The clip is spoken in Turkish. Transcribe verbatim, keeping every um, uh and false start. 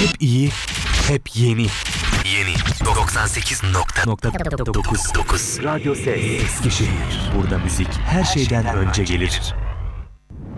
Hep iyi, hep yeni. Yeni doksan sekiz nokta dokuz. dokuz. Radyo Ses. Eskişehir. Burada müzik her şeyden önce gelir.